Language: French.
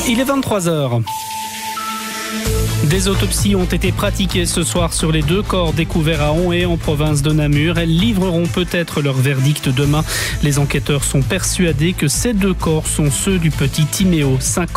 Il est 23h. Des autopsies ont été pratiquées ce soir sur les 2 corps découverts à Onhaye en province de Namur. Elles livreront peut-être leur verdict demain. Les enquêteurs sont persuadés que ces 2 corps sont ceux du petit Timéo, 5 ans.